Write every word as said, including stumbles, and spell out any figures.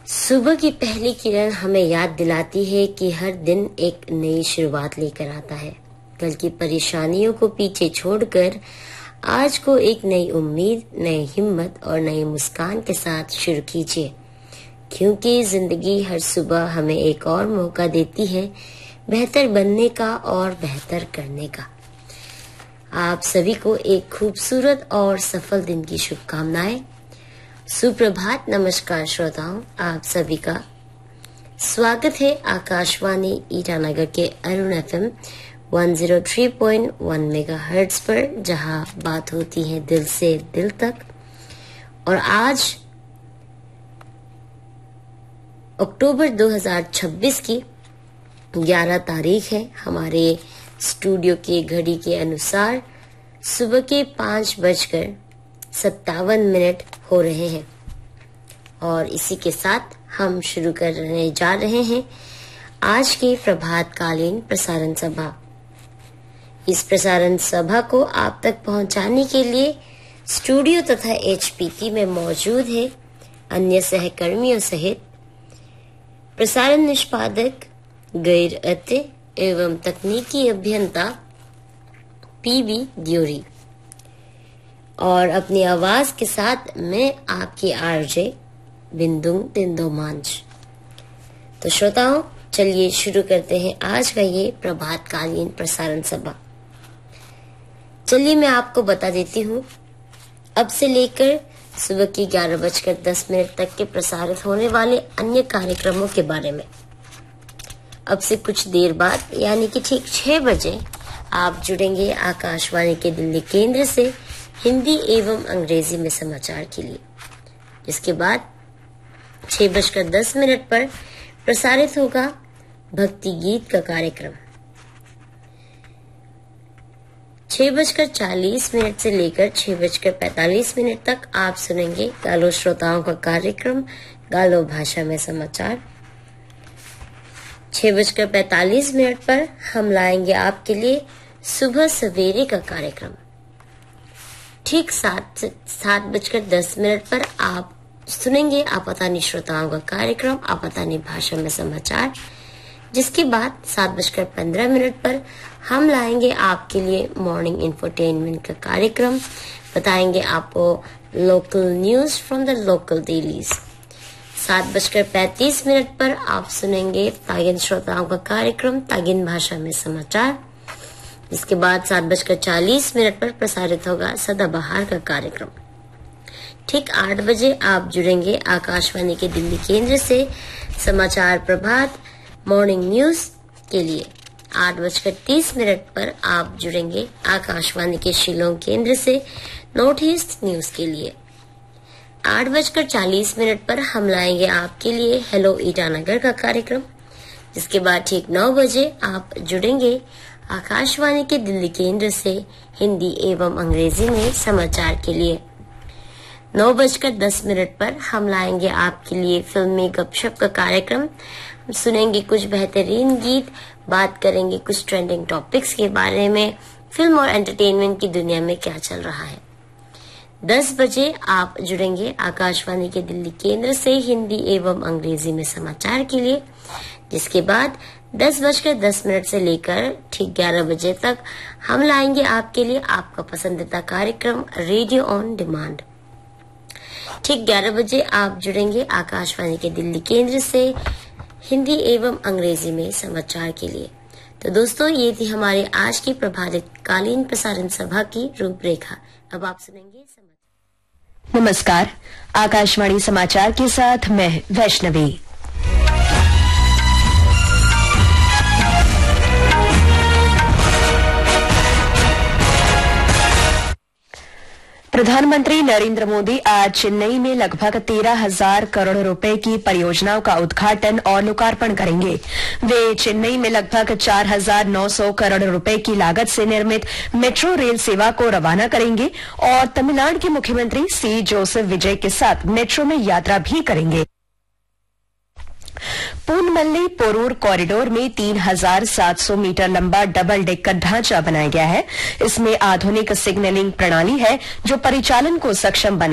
सुबह की पहली किरण हमें याद दिलाती है कि हर दिन एक नई शुरुआत लेकर आता है। कल की परेशानियों को पीछे छोड़कर आज को एक नई उम्मीद, नई हिम्मत और नई मुस्कान के साथ शुरू कीजिए, क्योंकि जिंदगी हर सुबह हमें एक और मौका देती है बेहतर बनने का और बेहतर करने का। आप सभी को एक खूबसूरत और सफल दिन की शुभकामनाएं। सुप्रभात, नमस्कार श्रोताओं, आप सभी का स्वागत है आकाशवाणी ईटानगर के अरुण एफएम एक सौ तीन पॉइंट एक मेगाहर्ट्ज पर, जहां बात होती है दिल से दिल तक। और आज अक्टूबर दो हज़ार छब्बीस की ग्यारह तारीख है। हमारे स्टूडियो की घड़ी के अनुसार सुबह के पांच बजकर सत्तावन मिनट हो रहे हैं और इसी के साथ हम शुरू करने जा रहे हैं आज की प्रभातकालीन प्रसारण सभा। इस प्रसारण सभा को आप तक पहुंचाने के लिए स्टूडियो तथा एचपीटी में मौजूद है अन्य सहकर्मियों सहित प्रसारण निष्पादक, गैर अत्य एवं तकनीकी अभियंता पीबी द्योरी, और अपनी आवाज के साथ मैं आपकी आरजे बिंदु तिंदोमांच। तो श्रोताओं, चलिए शुरू करते हैं आज का ये प्रभातकालीन प्रसारण सभा। चलिए मैं आपको बता देती हूँ अब से लेकर सुबह की ग्यारह बजकर दस मिनट तक के प्रसारित होने वाले अन्य कार्यक्रमों के बारे में। अब से कुछ देर बाद यानी कि ठीक छह बजे आप जुड़ेंगे आकाशवाणी के दिल्ली केंद्र से हिंदी एवं अंग्रेजी में समाचार के लिए। इसके बाद छह बजकर दस मिनट पर प्रसारित होगा भक्ति गीत का कार्यक्रम। छह बजकर चालीस मिनट से लेकर छह बजकर पैतालीस मिनट तक आप सुनेंगे गालो श्रोताओं का कार्यक्रम गालो भाषा में समाचार। छह बजकर पैतालीस मिनट पर हम लाएंगे आपके लिए सुबह सवेरे का कार्यक्रम। ठीक सात सात बजकर दस मिनट पर आप सुनेंगे आपातानी श्रोताओं का कार्यक्रम आपातानी भाषा में समाचार। जिसके बाद सात बजकर पंद्रह मिनट पर हम लाएंगे आपके लिए मॉर्निंग इंफोटेनमेंट का कार्यक्रम। बताएंगे आपको local news from the local dailies. सात बजकर पैंतीस मिनट पर आप सुनेंगे तागिन श्रोताओं का कार्यक्रम तागिन भाषा में समाचार। इसके बाद सात बजकर चालीस मिनट पर प्रसारित होगा सदाबहार का कार्यक्रम। ठीक आठ बजे आप जुड़ेंगे आकाशवाणी के दिल्ली केंद्र से समाचार प्रभात मॉर्निंग न्यूज के लिए। आठ बजकर तीस मिनट पर आप जुड़ेंगे आकाशवाणी के शिलोंग केंद्र से नॉर्थ ईस्ट न्यूज के लिए। आठ बजकर चालीस मिनट पर हम लाएंगे आपके लिए हेलो ईटानगर का कार्यक्रम। जिसके बाद ठीक नौ बजे आप जुड़ेंगे आकाशवाणी के दिल्ली केंद्र से हिंदी एवं अंग्रेजी में समाचार के लिए। नौ बजकर दस मिनट पर हम लाएंगे आपके लिए फिल्मी गपशप का कार्यक्रम। हम सुनेंगे कुछ बेहतरीन गीत, बात करेंगे कुछ ट्रेंडिंग टॉपिक्स के बारे में, फिल्म और एंटरटेनमेंट की दुनिया में क्या चल रहा है। दस बजे आप जुड़ेंगे आकाशवाणी के दिल्ली केंद्र से हिंदी एवं अंग्रेजी में समाचार के लिए। जिसके बाद दस बजकर दस मिनट से लेकर ठीक ग्यारह बजे तक हम लाएंगे आपके लिए आपका पसंदीदा कार्यक्रम रेडियो ऑन डिमांड। ठीक ग्यारह बजे आप जुड़ेंगे आकाशवाणी के दिल्ली केंद्र से हिंदी एवं अंग्रेजी में समाचार के लिए। तो दोस्तों, ये थी हमारे आज की प्रभातकालीन प्रसारण सभा की रूपरेखा। अब आप सुनेंगे समाचार। नमस्कार, आकाशवाणी समाचार के साथ मैं वैष्णवी। प्रधानमंत्री नरेंद्र मोदी आज चेन्नई में लगभग तेरह हजार करोड़ रुपए की परियोजनाओं का उद्घाटन और लोकार्पण करेंगे। वे चेन्नई में लगभग चार हजार नौ सौ करोड़ रुपए की लागत से निर्मित मेट्रो रेल सेवा को रवाना करेंगे और तमिलनाडु के मुख्यमंत्री सी जोसेफ विजय के साथ मेट्रो में यात्रा भी करेंगे। पूनमल्ली पोरूर कॉरिडोर में तीन हजार सात सौ मीटर लंबा डबल डेकर ढांचा बनाया गया है। इसमें आधुनिक सिग्नलिंग प्रणाली है जो परिचालन को सक्षम बना